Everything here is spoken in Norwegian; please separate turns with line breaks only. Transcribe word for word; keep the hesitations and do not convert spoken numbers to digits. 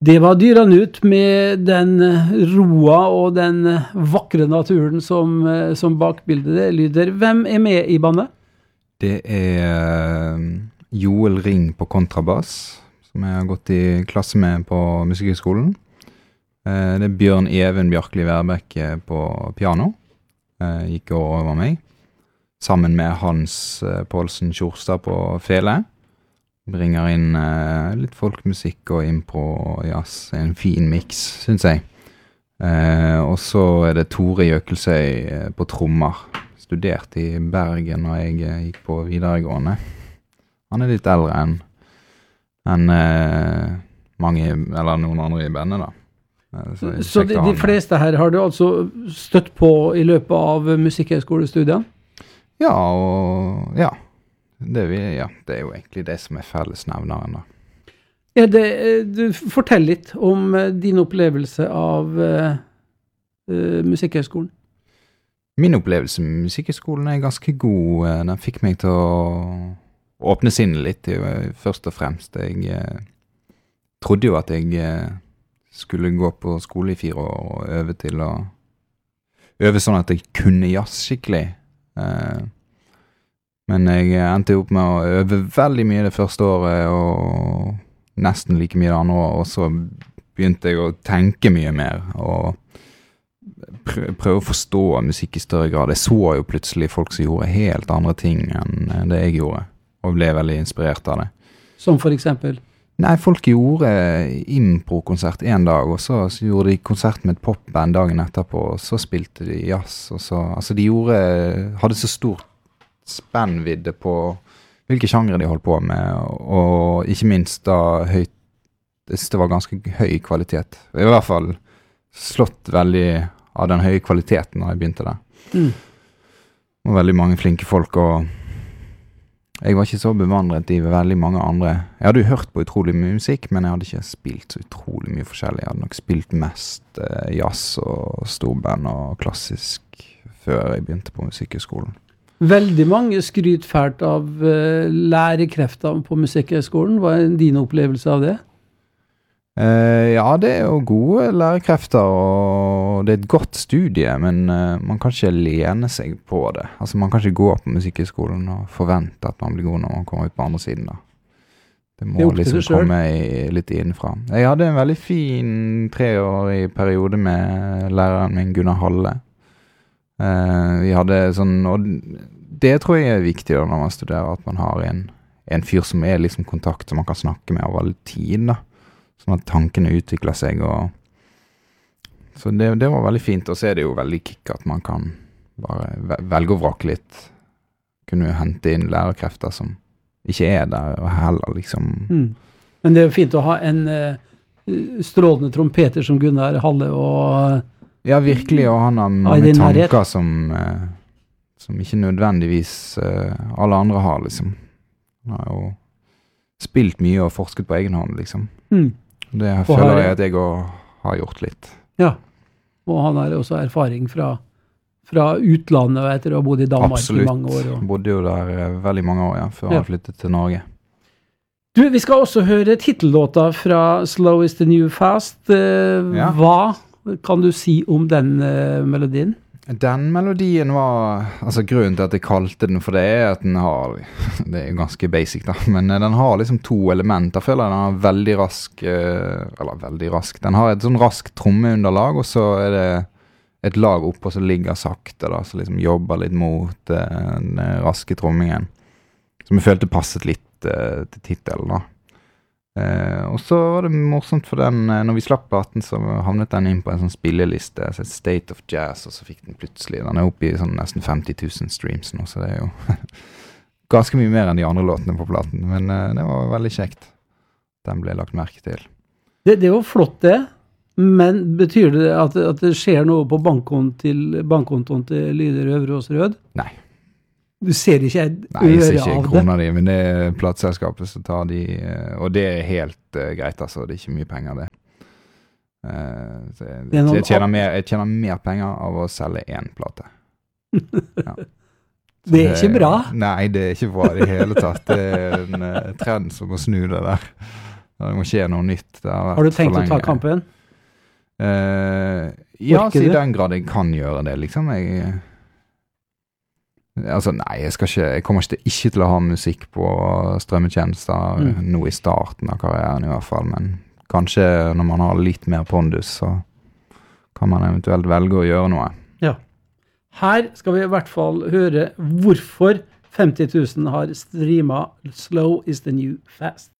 Det var Dyrene ut med den roa og den vakre naturen som, som bakbildet det lyder. Hvem er med i bandet?
Det er Joel Ring på kontrabass, som jeg har gått i klasse med på Musikkhøgskolen. Det er Bjørn Even Bjarkli Værbekk på piano, gikk over meg, sammen med Hans Paulsen Kjorstad på fele. Bringer inn eh, litt folkmusikk og impro og jazz, en fin mix, synes jeg. Eh, og så er det Tore Jøkelsøy eh, på trommer. Studert i Bergen når jeg eh, gikk på videregående. Han er litt eldre enn en, eh, mange, eller noen andre i bandet da. Eh, så
så de, de fleste her har du altså støtt på i løpet av musikkhøgskolestudiene?
Ja, og ja. Det, vi, ja, det er jo egentlig det som er fellesnevneren da.
Er det, du, fortell litt om din opplevelse av uh, uh, Musikkhøgskolen.
Min opplevelse med Musikkhøgskolen er ganske god. Den fikk meg til å åpne sinnet litt, først og fremst. Jeg uh, trodde jo at jeg uh, skulle gå på skole i fire år og øve til å øve sånn at jeg kunne jazz skikkelig. Uh, Men jeg endte opp med å øve veldig mye det første året, og nesten like mye det andre året, og så begynte jeg å tenke mye mer, og prøve, prøve å forstå musikk i større grad. Jeg så jo plutselig folk som gjorde helt andre ting enn det jeg gjorde, og ble veldig inspirert av det.
Som for eksempel?
Nei, folk gjorde impro-konsert en dag, og så, så gjorde de konsert med et popband dagen etterpå, og så spilte de jazz, og så, altså de gjorde, hadde så stort spennvidde på hvilke sjangre de holdt på med, og ikke minst da høyt, det var ganske høy kvalitet. I hvert fall slått veldig av den høye kvaliteten når jeg begynte der. Mm. Og veldig mange flinke folk, og jeg var ikke så bevandret i veldig mange andre. Jeg hadde jo hørt på utrolig mye musikk, men jeg hadde ikke spilt så utrolig mye forskjellig. Jeg hadde nok spilt mest eh, jazz og storband og klassisk før jeg begynte på Musikkhøgskolen.
Veldig mange skryt fælt av uh, lærekrefter på Musikkhøgskolen. Hva er din opplevelse av det?
Uh, ja, det er jo gode lærekrefter, og det er et godt studie, men uh, man kan ikke lene seg på det. Altså, man kan ikke gå på Musikkhøgskolen og forvente at man blir god når man kommer ut på andre siden da. Det må det liksom komme i, litt innenfra. Jeg hadde en veldig fin treårig periode med læreren min, Gunnar Halle. Uh, vi hadde sånn, og det tror jeg er viktig da, når man studerer, at man har en, en fyr som er liksom kontakt som man kan snakke med over litt tid da, sånn at tankene utvikler seg, og så det, det var veldig fint, og så er det jo veldig kick at man kan bare velge å vrake litt, kunne jo hente inn lærerkrefter som ikke er der og heller liksom. Mm.
Men det er jo fint å ha en uh, strålende trompeter som Gunnar Halle, og
ja, virkelig, og han har mange tanker som, eh, som ikke nødvendigvis eh, alle andre har, liksom. Han har jo spilt mye og forsket på egen hånd, liksom. Mm. Det og føler jeg at jeg også har gjort litt.
Ja, og han har også erfaring fra, fra utlandet etter å ha bodd i Danmark
Absolutt.
I mange år.
Absolutt, bodde jo der eh, veldig mange år, ja, før ja. Han flyttet til Norge.
Du, vi skal også høre titellåta fra Slow is the New Fast. Eh, ja. Hva kan du si om den uh, melodien?
Den melodien var, altså grunnen til at jeg kalte den for det er at den har, det er jo ganske basic da, men uh, den har liksom to elementer. Jeg føler den har veldig rask, uh, eller veldig rask, den har et sånn rask trommeunderlag, og så er det et lag oppå som ligger sakte da, så liksom jobber litt mot uh, den raske trommingen, som jeg følte passet litt uh, til titelen da. Uh, og så var det morsomt for den, uh, når vi slapp platen så havnet den inn på en sånn spilleliste, så State of Jazz, og så fikk den plutselig, den er oppe i sånn nesten femti tusen streams nå, så det er jo ganske mye mer enn de andre låtene på platen, men uh, det var veldig kjekt. Den ble lagt merke til.
Det, det er jo flott det, men betyr det at, at det skjer noe på bankkontoen til, bankkontoen til Lyder Øverås Rød?
Nei.
Du ser ikke et øre av det?
Nei, jeg ser ikke en krone av de, men det er plateselskapet som tar de, og det er helt uh, greit, altså, det er ikke mye penger det. Uh, så jeg, jeg, jeg, tjener mer, jeg tjener mer penger av å selge en plate. Ja.
Det er ikke bra?
Nei, det er ikke bra i det hele tatt. Det er en uh, trend som må snu det der. Det må skje noe nytt.
Har du tenkt å ta kampen?
Uh, ja, så i den grad jeg kan gjøre det, liksom. Jeg, altså, nei, jeg skal ikke, jeg kommer ikke til, ikke til å ha musikk på strømmetjenester mm. nå i starten av karrieren i hvert fall, men kanskje når man har litt mer pondus, så kan man eventuelt velge å gjøre noe.
Ja. Her skal vi i hvert fall høre hvorfor femti tusen har streamet Slow is the New Fast.